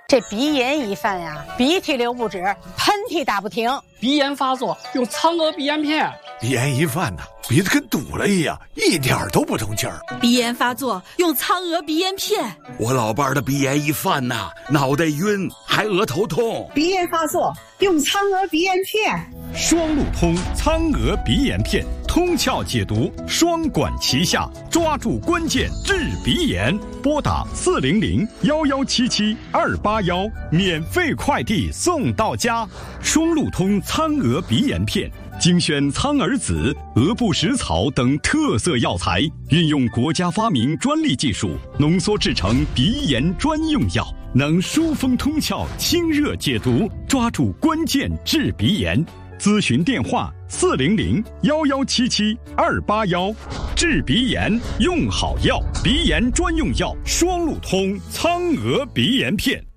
这鼻炎一犯呀，鼻涕流不止，喷嚏打不停。 鼻炎发作用苍娥鼻炎片。 鼻炎一犯呢，鼻子跟堵了一样，一点都不通气儿。 鼻炎发作用苍娥鼻炎片。 我老伴儿的鼻炎一犯呐，脑袋晕，还额头痛。 鼻炎发作用苍娥鼻炎片。 双路通苍娥鼻炎片，通窍解毒，双管齐下，抓住关键治鼻炎。拨打400-1177-281，免费快递送到家。双路通苍娥鼻炎片，精选苍耳子、鹅不食草等特色药材，运用国家发明专利技术，浓缩制成鼻炎专用药，能疏风通窍、清热解毒，抓住关键治鼻炎。咨询电话400-1177-281，治鼻炎用好药，鼻炎专用药双路通苍娥鼻炎片。